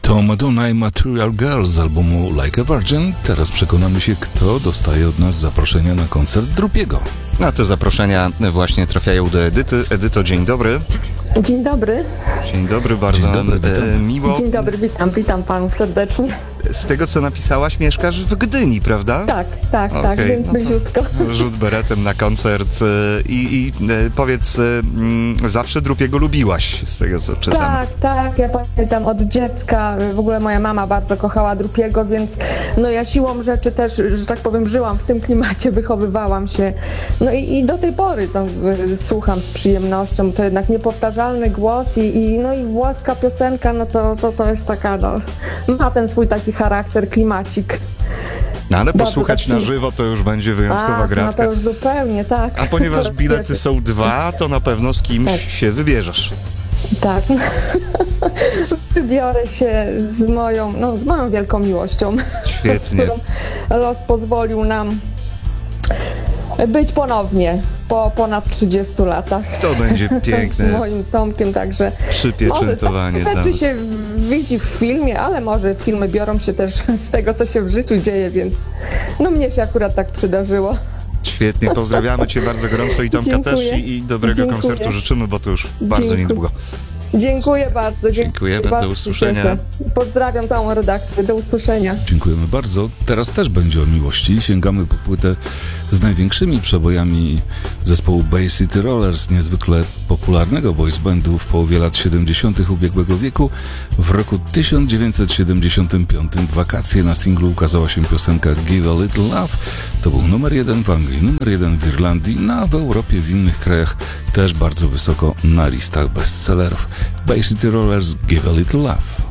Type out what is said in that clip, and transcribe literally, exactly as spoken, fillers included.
To Madonna i Material Girl z albumu Like a Virgin. Teraz przekonamy się, kto dostaje od nas zaproszenia na koncert Drupiego. A te zaproszenia właśnie trafiają do Edyty. Edyto, dzień dobry. Dzień dobry. Dzień dobry, bardzo Dzień dobry, nam e, miło. Dzień dobry, witam, witam panów serdecznie. Z tego, co napisałaś, mieszkasz w Gdyni, prawda? Tak, tak, Okej, tak, więc no to bliziutko. Rzut beretem na koncert e, i, i e, powiedz, e, m, zawsze Drupiego lubiłaś, z tego, co czytam. Tak, tak, ja pamiętam od dziecka, w ogóle moja mama bardzo kochała Drupiego, więc no ja siłą rzeczy też, że tak powiem, żyłam w tym klimacie, wychowywałam się. No i, i do tej pory to y, słucham z przyjemnością, to jednak niepowtarzalny głos i, i no i włoska piosenka, no to, to, to jest taka, no, ma ten swój taki charakter, klimacik. No ale Dobrze, posłuchać tak na ci- żywo to już będzie wyjątkowa A, no gratka. to już zupełnie, tak. A ponieważ Po raz bilety pierwszy. są dwa, to na pewno z kimś Tak. się wybierzesz. Tak. Wybiorę się z moją, no z moją wielką miłością. Świetnie. Którą los pozwolił nam być ponownie po ponad trzydziestu latach. To będzie piękne. Z moim Tomkiem, także Przypieczętowanie może dla tak was. się widzi w filmie, ale może filmy biorą się też z tego, co się w życiu dzieje, więc no mnie się akurat tak przydarzyło. Świetnie, pozdrawiamy Cię bardzo gorąco i Tomka Dziękuję. też i, i dobrego Dziękuję. koncertu życzymy, bo to już bardzo Dziękuję. niedługo. Dziękuję bardzo. Dziękujemy, do Bardzo się usłyszenia. cieszę. Pozdrawiam całą redakcję. Do usłyszenia. Dziękujemy bardzo. Teraz też będzie o miłości. Sięgamy po płytę z największymi przebojami zespołu Bay City Rollers, niezwykle popularnego boys bandu w połowie lat siedemdziesiątych ubiegłego wieku. W roku tysiąc dziewięćset siedemdziesiątym piątym w wakacje na singlu ukazała się piosenka Give a Little Love. To był numer jeden w Anglii, numer jeden w Irlandii, no a w Europie, w innych krajach też bardzo wysoko na listach bestsellerów. Bay City Rollers, Give a Little Love.